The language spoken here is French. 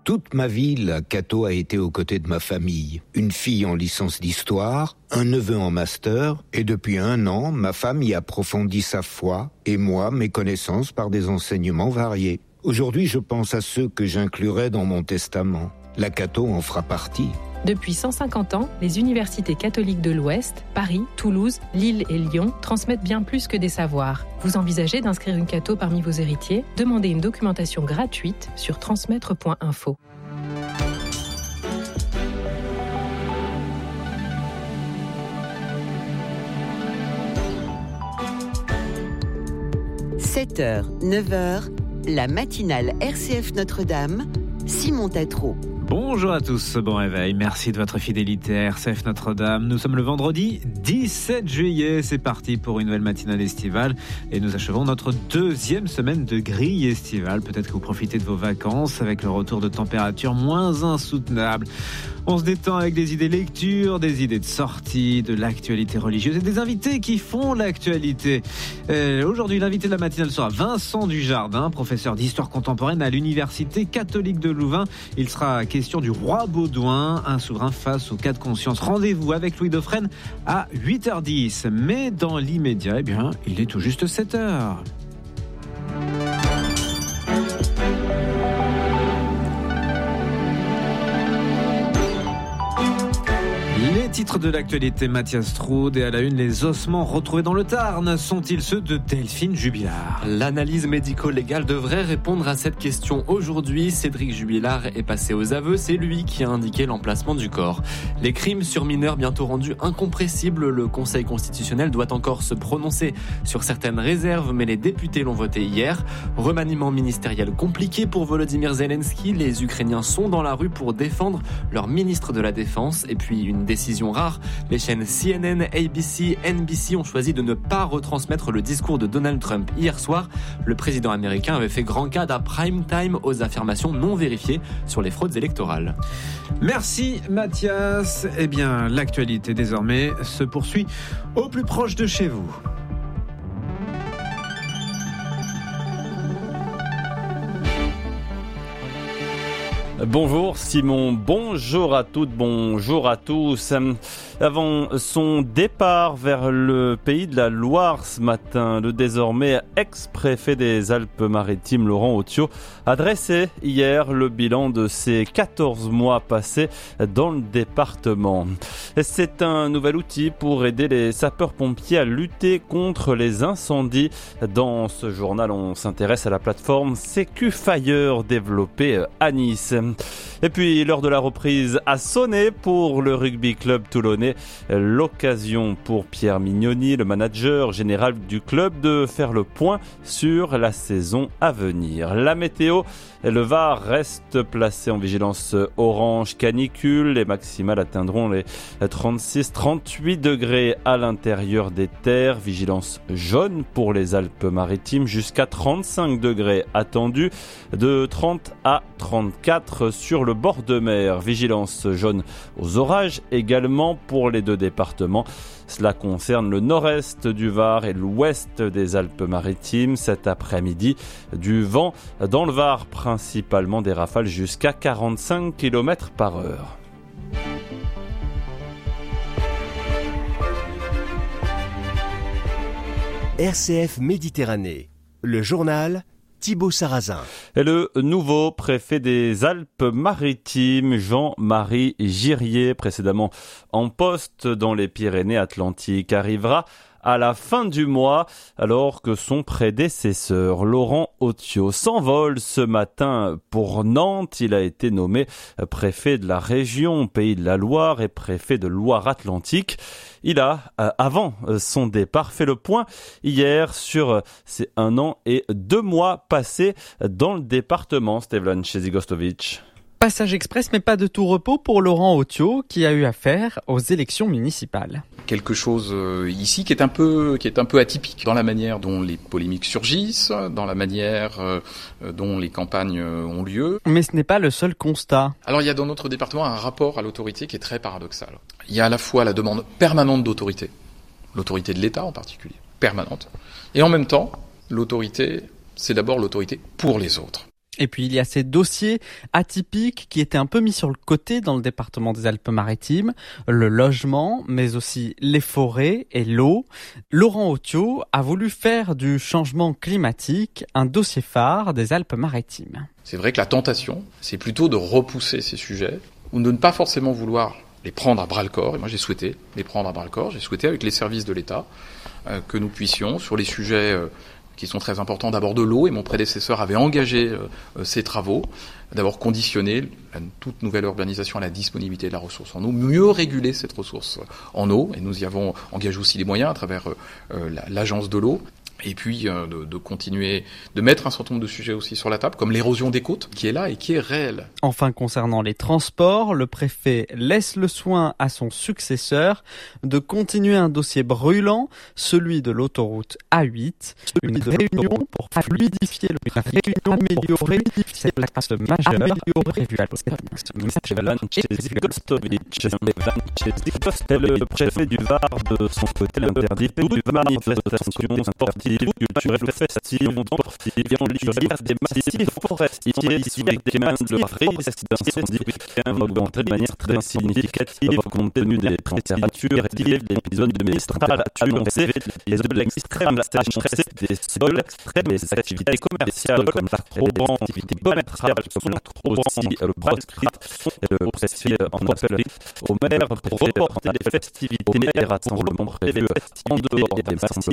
Toute ma vie, la Cato a été aux côtés de ma famille. Une fille en licence d'histoire, un neveu en master, et depuis 1 an, ma femme y approfondit sa foi, et moi, mes connaissances par des enseignements variés. Aujourd'hui, je pense à ceux que j'inclurai dans mon testament. La Cato en fera partie. Depuis 150 ans, les universités catholiques de l'Ouest, Paris, Toulouse, Lille et Lyon transmettent bien plus que des savoirs. Vous envisagez d'inscrire une Cato parmi vos héritiers ? Demandez une documentation gratuite sur transmettre.info. – 7h, 9h, la matinale RCF Notre-Dame, Simon Tatro. Bonjour à tous, bon réveil, merci de votre fidélité à RCF Notre-Dame. Nous sommes le vendredi 17 juillet, c'est parti pour une nouvelle matinale estivale et nous achevons notre 2e semaine de grille estivale. Peut-être que vous profitez de vos vacances avec le retour de températures moins insoutenables. On se détend avec des idées lecture, des idées de sortie, de l'actualité religieuse et des invités qui font l'actualité. Aujourd'hui, l'invité de la matinale sera Vincent Dujardin, professeur d'histoire contemporaine à l'Université catholique de Louvain. Il sera question du roi Baudouin, un souverain face au cas de conscience. Rendez-vous avec Louis Dauphren à 8h10. Mais dans l'immédiat, eh bien, il est tout juste 7h. Les titres de l'actualité, Mathias Troude, et à la une, les ossements retrouvés dans le Tarn sont-ils ceux de Delphine Jubilard ? L'analyse médico-légale devrait répondre à cette question aujourd'hui. Cédric Jubilard est passé aux aveux, c'est lui qui a indiqué l'emplacement du corps. Les crimes sur mineurs bientôt rendus incompressibles, le Conseil constitutionnel doit encore se prononcer sur certaines réserves, mais les députés l'ont voté hier. Remaniement ministériel compliqué pour Volodymyr Zelensky, les Ukrainiens sont dans la rue pour défendre leur ministre de la Défense, et puis une décision rare, les chaînes CNN, ABC, NBC ont choisi de ne pas retransmettre le discours de Donald Trump hier soir. Le président américain avait fait grand cas d'un prime time aux affirmations non vérifiées sur les fraudes électorales. Merci Mathias. Eh bien, l'actualité désormais se poursuit au plus proche de chez vous. Bonjour Simon, bonjour à toutes, bonjour à tous. Avant son départ vers le pays de la Loire ce matin, le désormais ex-préfet des Alpes-Maritimes, Laurent Otio, a dressé hier le bilan de ses 14 mois passés dans le département. C'est un nouvel outil pour aider les sapeurs-pompiers à lutter contre les incendies. Dans ce journal, on s'intéresse à la plateforme SecuFire développée à Nice. Et puis, l'heure de la reprise a sonné pour le rugby club toulonnais. L'occasion pour Pierre Mignoni, le manager général du club, de faire le point sur la saison à venir. La météo, le Var reste placé en vigilance orange canicule. Les maximales atteindront les 36-38 degrés à l'intérieur des terres. Vigilance jaune pour les Alpes-Maritimes, jusqu'à 35 degrés attendus, de 30 à 34 sur le bord de mer. Vigilance jaune aux orages également pour les 2 départements. Cela concerne le nord-est du Var et l'ouest des Alpes-Maritimes. Cet après-midi, du vent dans le Var, principalement des rafales jusqu'à 45 km/h. RCF Méditerranée, le journal Thibaut Sarrazin. Et le nouveau préfet des Alpes-Maritimes, Jean-Marie Girier, précédemment en poste dans les Pyrénées-Atlantiques, arrivera à la fin du mois, alors que son prédécesseur, Laurent Otio, s'envole ce matin pour Nantes. Il a été nommé préfet de la région Pays de la Loire et préfet de Loire-Atlantique. Il a, avant son départ, fait le point hier sur ces 1 an et 2 mois passés dans le département. Stevlan Chezigostovic. Passage express, mais pas de tout repos pour Laurent Otio, qui a eu affaire aux élections municipales. Quelque chose ici qui est un peu atypique dans la manière dont les polémiques surgissent, dans la manière dont les campagnes ont lieu. Mais ce n'est pas le seul constat. Alors il y a dans notre département un rapport à l'autorité qui est très paradoxal. Il y a à la fois la demande permanente d'autorité, l'autorité de l'État en particulier, permanente, et en même temps, l'autorité, c'est d'abord l'autorité pour les autres. Et puis il y a ces dossiers atypiques qui étaient un peu mis sur le côté dans le département des Alpes-Maritimes, le logement, mais aussi les forêts et l'eau. Laurent Autiot a voulu faire du changement climatique un dossier phare des Alpes-Maritimes. C'est vrai que la tentation, c'est plutôt de repousser ces sujets ou de ne pas forcément vouloir les prendre à bras-le-corps. Et moi, j'ai souhaité les prendre à bras-le-corps. J'ai souhaité, avec les services de l'État, que nous puissions, sur les sujets qui sont très importants, d'abord de l'eau, et mon prédécesseur avait engagé ces travaux, d'abord conditionner toute nouvelle urbanisation à la disponibilité de la ressource en eau, mieux réguler cette ressource en eau, et nous y avons engagé aussi des moyens à travers l'agence de l'eau. Et puis de continuer de mettre un certain nombre de sujets aussi sur la table, comme l'érosion des côtes, qui est là et qui est réelle. Enfin, concernant les transports, le préfet laisse le soin à son successeur de continuer un dossier brûlant, celui de l'autoroute A8, une réunion pour fluidifier le trafic, améliorer cette axe majeure prévue à l'Automne. Le préfet du Var, de son côté, interdit toute manifestation sportive, culturelle ou festive, portant l'hiver des massifs forestiers issus des mains de risque d'incendie qui a augmenté de manière très significative compte tenu des températures élevées, des zones de Mistral annoncées, de l'extrême sécheresse des sols et des activités commerciales comme l'activité commerciale comme aussi le proscrite. Le préfet en appelle au maire pour reporter les festivités et rassemblements prévus en dehors des massifs